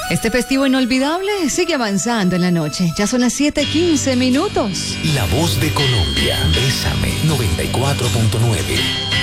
Este festivo inolvidable sigue avanzando en la noche. Ya son las 7:15 minutos. La voz de Colombia. Bésame 94.9.